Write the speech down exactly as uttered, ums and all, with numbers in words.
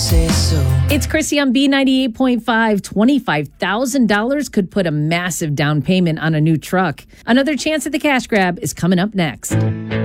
say so. It's Chrissy on B ninety-eight point five. twenty-five thousand dollars could put a massive down payment on a new truck. Another chance at the cash grab is coming up next.